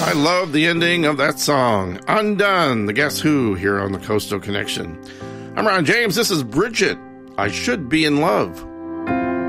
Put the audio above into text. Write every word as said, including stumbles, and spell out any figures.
I love the ending of that song. Undone, the Guess Who, here on the Coastal Connection. I'm Ron James. This is Bridget. I Should Be in Love.